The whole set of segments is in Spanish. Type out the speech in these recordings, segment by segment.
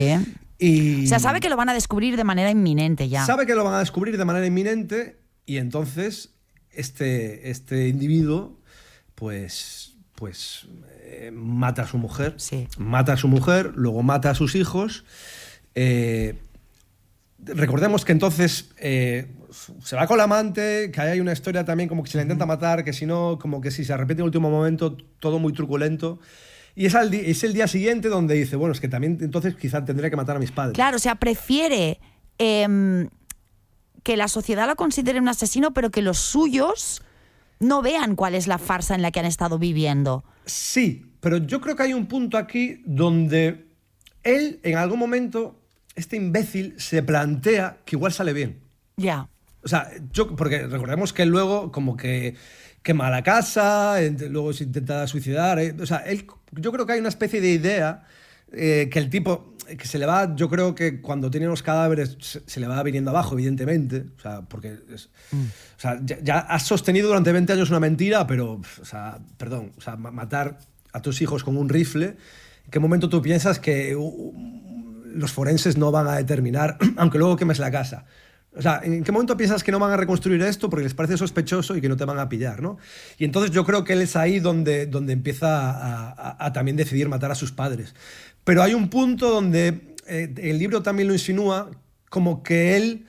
Y o sea, sabe que lo van a descubrir de manera inminente ya. Sabe que lo van a descubrir de manera inminente y entonces este individuo pues mata a su mujer. Sí. Mata a su mujer, luego mata a sus hijos. Recordemos que entonces se va con la amante, que hay una historia también como que se la intenta matar, que si no, como que si se arrepiente en el último momento, todo muy truculento. Y es el día siguiente donde dice, bueno, es que también entonces quizá tendría que matar a mis padres. Claro, o sea, prefiere que la sociedad lo considere un asesino, pero que los suyos no vean cuál es la farsa en la que han estado viviendo. Sí, pero yo creo que hay un punto aquí donde él, en algún momento, este imbécil se plantea que igual sale bien. Ya. O sea, porque recordemos que él luego como que quema la casa, luego se intenta suicidar. O sea, yo creo que hay una especie de idea que el tipo, que se le va, yo creo que cuando tiene los cadáveres se le va viniendo abajo, evidentemente. O sea, porque o sea, ya has sostenido durante 20 años una mentira, pero, o sea, perdón, o sea, matar a tus hijos con un rifle, ¿en qué momento tú piensas que los forenses no van a determinar, aunque luego quemes la casa? O sea, ¿en qué momento piensas que no van a reconstruir esto porque les parece sospechoso y que no te van a pillar, ¿no? Y entonces yo creo que él es ahí donde empieza a también decidir matar a sus padres. Pero hay un punto donde el libro también lo insinúa, como que él,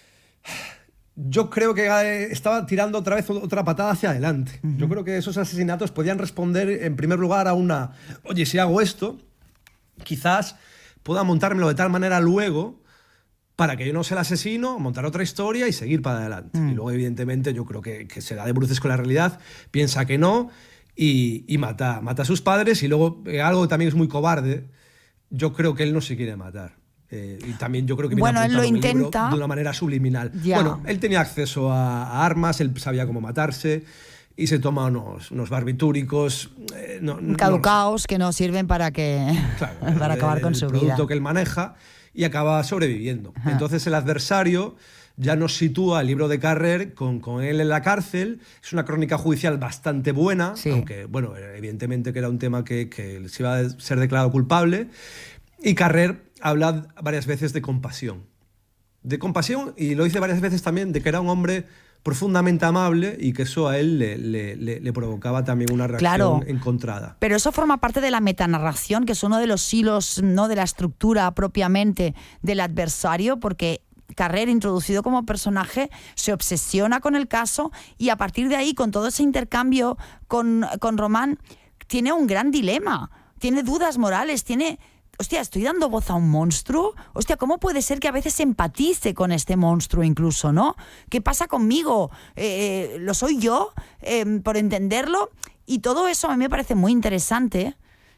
yo creo que estaba tirando otra vez otra patada hacia adelante. Yo creo que esos asesinatos podían responder en primer lugar a una, oye, si hago esto, quizás pueda montármelo de tal manera luego para que yo no sea el asesino, montar otra historia y seguir para adelante. Y luego, evidentemente, yo creo que se da de bruces con la realidad, piensa que no y mata a sus padres. Y luego, algo que también es muy cobarde, yo creo que él no se quiere matar. Y también yo creo que viene él lo apuntado en el libro intenta de una manera subliminal. Ya. Bueno, él tenía acceso a armas, él sabía cómo matarse y se toma unos barbitúricos caducaos que no sirven para para acabar con su vida. El producto que él maneja y acaba sobreviviendo. Ajá. Entonces el adversario ya nos sitúa el libro de Carrer con él en la cárcel. Es una crónica judicial bastante buena, sí. Aunque, bueno, evidentemente que era un tema que se iba a ser declarado culpable. Y Carrer habla varias veces de compasión. De compasión, y lo dice varias veces también, de que era un hombre profundamente amable y que eso a él le provocaba también una reacción encontrada. Pero eso forma parte de la metanarración, que es uno de los hilos, ¿no?, de la estructura propiamente del adversario, porque Carrer, introducido como personaje, se obsesiona con el caso y a partir de ahí, con todo ese intercambio con Román, tiene un gran dilema, tiene dudas morales, hostia, ¿estoy dando voz a un monstruo? Hostia, ¿cómo puede ser que a veces empatice con este monstruo incluso, ¿no? ¿Qué pasa conmigo? ¿Lo soy yo? Por entenderlo. Y todo eso a mí me parece muy interesante.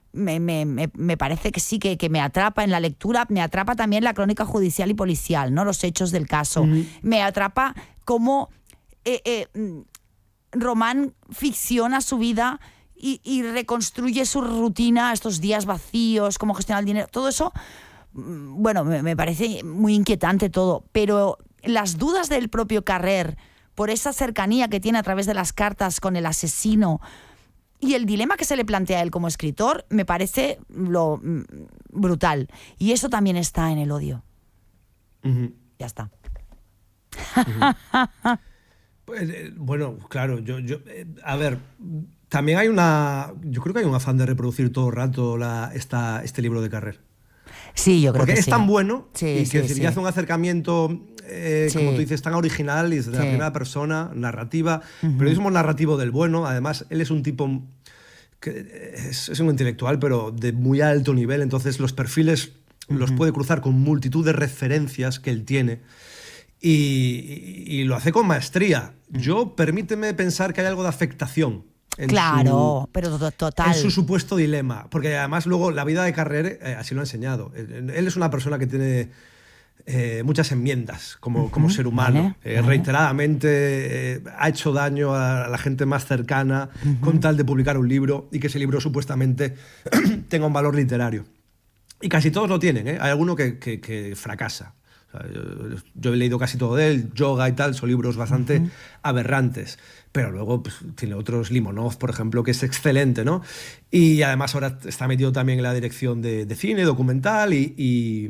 Me parece que sí, que me atrapa en la lectura. Me atrapa también la crónica judicial y policial, ¿no? Los hechos del caso. Me atrapa cómo Román ficciona su vida y reconstruye su rutina, estos días vacíos, cómo gestionar el dinero, todo eso, bueno, me parece muy inquietante todo, pero las dudas del propio Carrer por esa cercanía que tiene a través de las cartas con el asesino y el dilema que se le plantea a él como escritor, me parece lo brutal. Y eso también está en El odio. Ya está. Pues, bueno, claro, a ver, también yo creo que hay un afán de reproducir todo el rato este libro de Carrer. Sí, yo creo porque que es tan bueno y que hace un acercamiento, como tú dices, tan original y desde la primera persona, narrativa, periodismo narrativo del bueno. Además, él es un tipo que es un intelectual, pero de muy alto nivel, entonces los perfiles los puede cruzar con multitud de referencias que él tiene. Y lo hace con maestría. Permíteme pensar que hay algo de afectación. Pero total. En su supuesto dilema. Porque además luego la vida de Carrer así lo ha enseñado. Él es una persona que tiene muchas enmiendas como ser humano. Reiteradamente ha hecho daño a la gente más cercana con tal de publicar un libro y que ese libro supuestamente tenga un valor literario. Y casi todos lo tienen, ¿eh? Hay alguno que fracasa. Yo he leído casi todo de él, Yoga y tal, son libros bastante aberrantes, pero luego pues, tiene otros, Limonov, por ejemplo, que es excelente, ¿no? Y además ahora está metido también en la dirección de cine, documental y